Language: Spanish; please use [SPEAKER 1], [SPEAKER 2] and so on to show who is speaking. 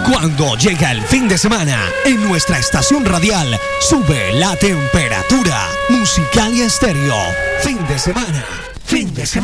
[SPEAKER 1] Cuando llega el fin de semana, en nuestra estación radial sube la temperatura. Musical y Estéreo. Fin de semana. Fin de semana.